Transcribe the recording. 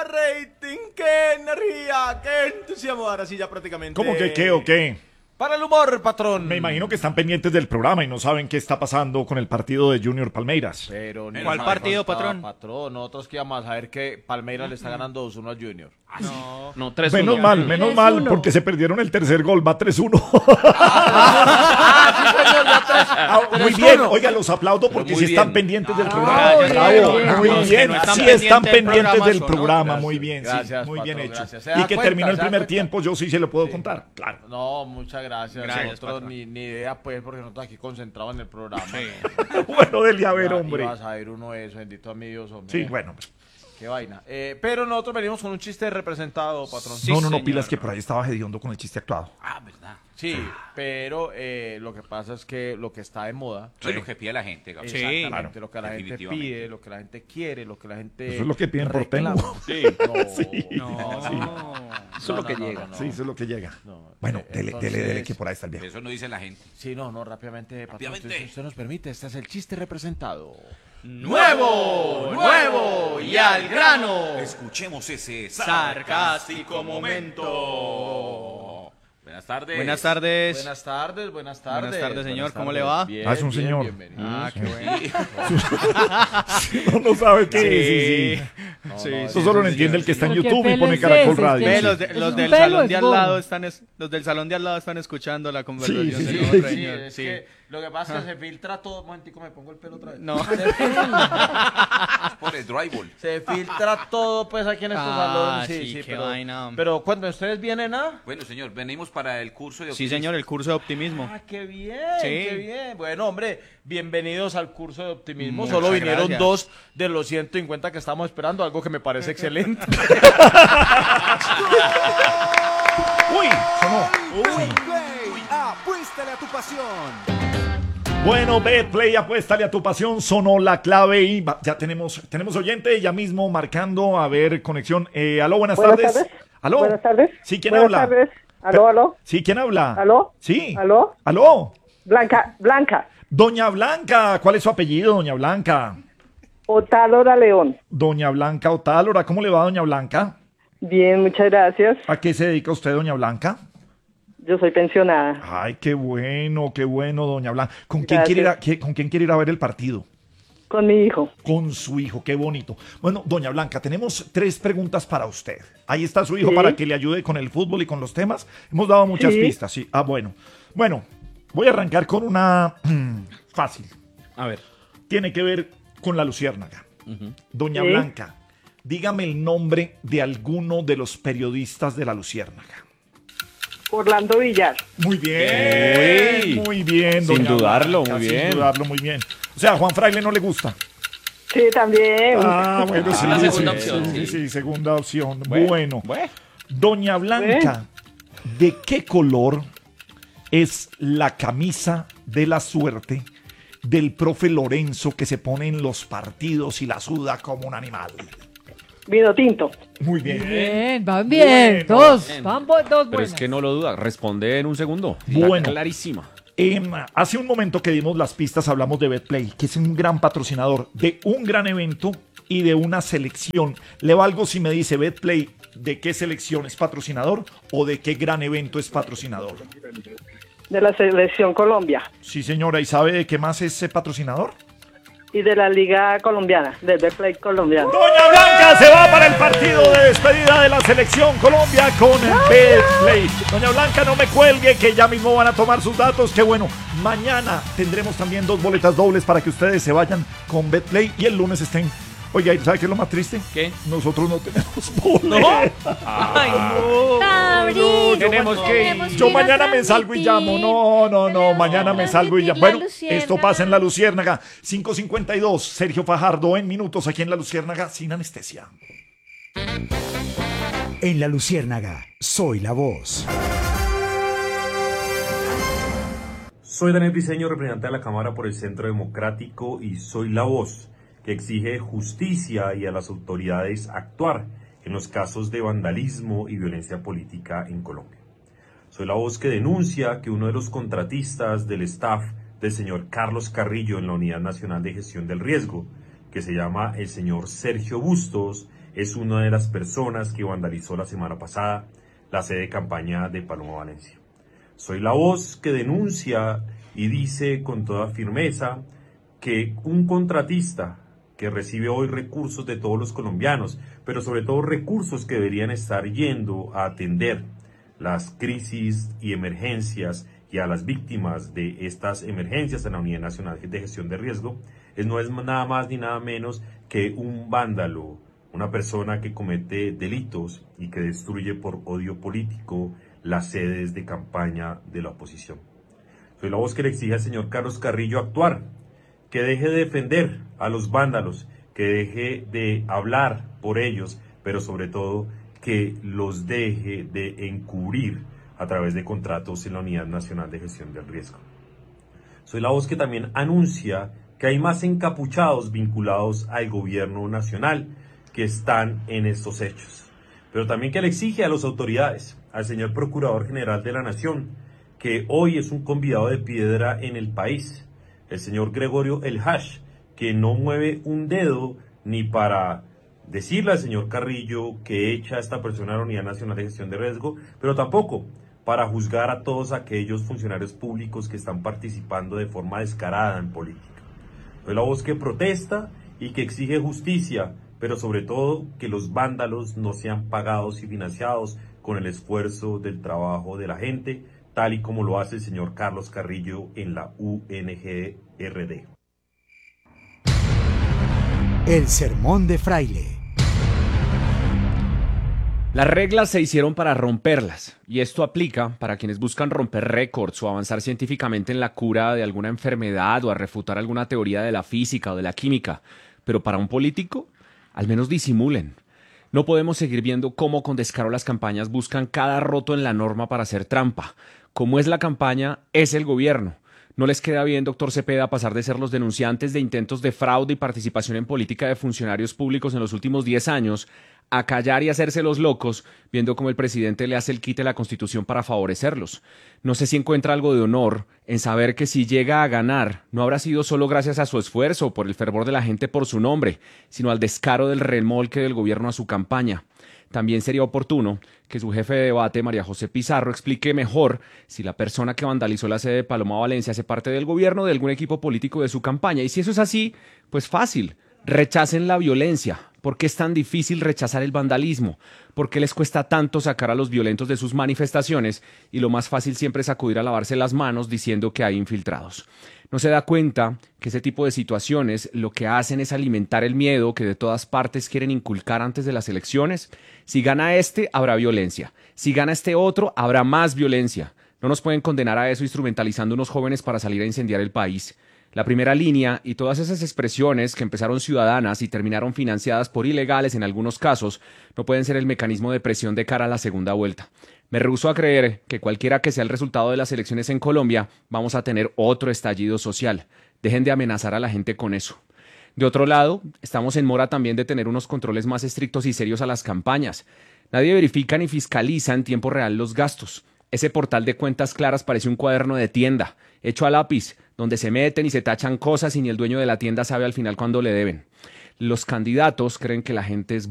rating, qué energía, qué entusiasmo. Ahora sí, ya prácticamente. ¿Cómo que qué o qué? Para el humor, patrón. Me imagino que están pendientes del programa y no saben qué está pasando con el partido de Junior Palmeiras. Pero ni ¿Cuál nos partido, constaba, patrón? patrón? Nosotros que íbamos a ver que Palmeiras le está ganando 2-1 al Junior. No, 3-1. Menos mal, porque se perdieron el tercer gol, va 3-1. Muy bien, oiga, los aplaudo porque muy sí están bien. pendientes del Ah, programa. ya Bravo, está. muy Los que bien, no están sí pendientes están del pendientes del programazo, ¿no? programa, Gracias, muy bien, gracias, sí, muy bien patrón, hecho. gracias. ¿Se Y da que cuenta? terminó el ¿Se da primer cuenta? tiempo, yo sí se lo puedo contar, claro. No, muchas gracias. Gracias, Nosotros patrón. ni idea, pues, porque nosotros aquí concentrados en el programa. Bueno, dele a ver, Ya, hombre. ibas a ver uno de esos, bendito a mi Dios, hombre. Sí, bueno. Qué vaina. Pero nosotros venimos con un chiste representado, patrón. Sí, No, señor. pilas que por ahí estaba hediondo con el chiste actuado. Ah, ¿verdad? Sí, pero lo que pasa es que lo que está de moda. Eso es lo que pide la gente, Gabriel. Sí, Exactamente, claro. lo que la gente Definitivamente. pide, lo que la gente quiere, lo que la gente. Eso es lo que piden por reclama. Temu. Sí. No, Eso es lo que llega. Sí, eso es lo que llega. No, Bueno, entonces- dele, que por ahí está el viejo. Eso no dice la gente. Sí, no, rápidamente, patrón. Rápidamente. Si usted nos permite, este es el chiste representado. Nuevo y al grano. Escuchemos ese Sarcástico momento. Buenas tardes. Buenas tardes. Buenas tardes, buenas tardes. Buenas tardes, señor. Buenas ¿Cómo tardes. le va? Bien, Ah, es un bien, señor. bienvenido. Ah, qué bueno. No sabe qué Sí. sí. Sí, Eso sí, solo lo sí, entiende sí. el que está en Pero qué YouTube y pelo pone es Caracol ese, Radio. Ve, sí. los, Es los un del pelo, salón es de al bobo. lado los del salón de al lado están escuchando la conversación Sí, del sí, nuevo sí. Sí, señor. es Sí. que lo que pasa es que se filtra todo. Un momentico, me pongo el pelo otra vez. No. Por el drywall. Se filtra todo, pues, aquí en estos Ah, salones. sí, qué vaina. Pero cuando ustedes vienen a. Bueno, señor, venimos para el curso de Sí, señor, el curso de optimismo. Ah, qué bien, Sí. qué bien. Bueno, hombre, bienvenidos al curso de optimismo. Muchas Solo vinieron gracias. 2 de los 150 que estamos esperando, algo que me parece excelente. Uy, sonó. Apuéstale a tu pasión. Bueno, Betplay, apuéstale a tu pasión, sonó la clave y ya tenemos oyente ya mismo marcando, a ver, conexión. Aló, buenas tardes. ¿Aló? Buenas tardes. Sí, ¿quién Buenas habla? tardes. Aló, aló. Sí, ¿quién habla? ¿Aló? Sí. ¿Aló? ¿Aló? Blanca, Blanca. Doña Blanca, ¿cuál es su apellido, Doña Blanca? Otálora León. Doña Blanca Otálora, ¿cómo le va, Doña Blanca? Bien, muchas gracias. ¿A qué se dedica usted, Doña Blanca? Yo soy pensionada. Ay, qué bueno, Doña Blanca. ¿Con quién quiere con quién quiere ir a ver el partido? Con mi hijo. Con su hijo, qué bonito. Bueno, Doña Blanca, tenemos 3 preguntas para usted. Ahí está su hijo Sí. para que le ayude con el fútbol y con los temas. Hemos dado muchas Sí. pistas, sí. Ah, bueno. Bueno, voy a arrancar con una fácil. A ver. Tiene que ver con la luciérnaga. Doña Sí. Blanca, dígame el nombre de alguno de los periodistas de la luciérnaga. Orlando Villar. Muy bien, muy bien. Sin Doña dudarlo, Blanca, muy Sin bien. dudarlo, muy bien. O sea, a Juan Fraile no le gusta. Sí, también. Ah, bueno, sí. la segunda sí, opción, Sí, sí. sí, segunda opción. Bueno. Bueno. Doña Blanca, ¿de qué color es la camisa de la suerte del profe Lorenzo que se pone en los partidos y la suda como un animal? Vino tinto. Muy bien. Bien, van bien. Bueno. Dos. Van dos Pero buenas. es que no lo duda, responde en un segundo. Está Bueno. clarísima. Hace un momento que dimos las pistas, hablamos de Betplay, que es un gran patrocinador de un gran evento y de una selección. Le valgo si me dice Betplay de qué selección es patrocinador o de qué gran evento es patrocinador. De la Selección Colombia. Sí, señora, ¿y sabe de qué más es ese patrocinador? Y de la Liga Colombiana. Del Betplay colombiano. Doña Blanca se va para el partido de despedida de la selección Colombia con el Betplay. Doña Blanca, no me cuelgue, que ya mismo van a tomar sus datos. Qué bueno. Mañana tendremos también 2 boletas dobles para que ustedes se vayan con Betplay y el lunes estén. Oiga, ¿y sabe qué es lo más triste? ¿Qué? Nosotros no tenemos boletas. Ay, no. Fabricio, Tenemos que ir. Yo mañana me salgo y llamo. No, mañana me salgo y llamo. Bueno, esto pasa en La Luciérnaga. 5:52. Sergio Fajardo en minutos aquí en La Luciérnaga sin anestesia. En La Luciérnaga, soy la voz. Soy Daniel Briceño, representante de la Cámara por el Centro Democrático y soy la voz que exige justicia y a las autoridades actuar en los casos de vandalismo y violencia política en Colombia. Soy la voz que denuncia que uno de los contratistas del staff del señor Carlos Carrillo en la Unidad Nacional de Gestión del Riesgo, que se llama el señor Sergio Bustos, es una de las personas que vandalizó la semana pasada la sede de campaña de Paloma Valencia. Soy la voz que denuncia y dice con toda firmeza que un contratista que recibe hoy recursos de todos los colombianos, pero sobre todo recursos que deberían estar yendo a atender las crisis y emergencias y a las víctimas de estas emergencias en la Unidad Nacional de Gestión de Riesgo, no es nada más ni nada menos que un vándalo, una persona que comete delitos y que destruye por odio político las sedes de campaña de la oposición. Soy la voz que le exige al señor Carlos Carrillo actuar, que deje de defender a los vándalos, que deje de hablar por ellos, pero sobre todo que los deje de encubrir a través de contratos en la Unidad Nacional de Gestión del Riesgo. Soy la voz que también anuncia que hay más encapuchados vinculados al gobierno nacional que están en estos hechos, pero también que le exige a las autoridades, al señor Procurador General de la Nación, que hoy es un convidado de piedra en el país, el señor Gregorio El Hash, que no mueve un dedo ni para decirle al señor Carrillo que echa a esta persona a la Unidad Nacional de Gestión de Riesgo, pero tampoco para juzgar a todos aquellos funcionarios públicos que están participando de forma descarada en política. Soy la voz que protesta y que exige justicia, pero sobre todo que los vándalos no sean pagados y financiados con el esfuerzo del trabajo de la gente, tal y como lo hace el señor Carlos Carrillo en la UNGRD. El sermón de Fraile. Las reglas se hicieron para romperlas, y esto aplica para quienes buscan romper récords o avanzar científicamente en la cura de alguna enfermedad o a refutar alguna teoría de la física o de la química. Pero para un político, al menos disimulen. No podemos seguir viendo cómo con descaro las campañas buscan cada roto en la norma para hacer trampa. Como es la campaña, es el gobierno. No les queda bien, doctor Cepeda, pasar de ser los denunciantes de intentos de fraude y participación en política de funcionarios públicos en los últimos 10 años a callar y hacerse los locos, viendo cómo el presidente le hace el quite a la Constitución para favorecerlos. No sé si encuentra algo de honor en saber que si llega a ganar, no habrá sido solo gracias a su esfuerzo, por el fervor de la gente por su nombre, sino al descaro del remolque del gobierno a su campaña. También sería oportuno que su jefe de debate, María José Pizarro, explique mejor si la persona que vandalizó la sede de Paloma Valencia hace parte del gobierno o de algún equipo político de su campaña. Y si eso es así, pues fácil, rechacen la violencia. ¿Por qué es tan difícil rechazar el vandalismo? ¿Por qué les cuesta tanto sacar a los violentos de sus manifestaciones? Y lo más fácil siempre es acudir a lavarse las manos diciendo que hay infiltrados. ¿No se da cuenta que ese tipo de situaciones lo que hacen es alimentar el miedo que de todas partes quieren inculcar antes de las elecciones? Si gana este, habrá violencia. Si gana este otro, habrá más violencia. No nos pueden condenar a eso instrumentalizando unos jóvenes para salir a incendiar el país. La primera línea y todas esas expresiones que empezaron ciudadanas y terminaron financiadas por ilegales en algunos casos no pueden ser el mecanismo de presión de cara a la segunda vuelta. Me rehúso a creer que cualquiera que sea el resultado de las elecciones en Colombia vamos a tener otro estallido social. Dejen de amenazar a la gente con eso. De otro lado, estamos en mora también de tener unos controles más estrictos y serios a las campañas. Nadie verifica ni fiscaliza en tiempo real los gastos. Ese portal de cuentas claras parece un cuaderno de tienda, hecho a lápiz, donde se meten y se tachan cosas y ni el dueño de la tienda sabe al final cuándo le deben. Los candidatos creen que la gente es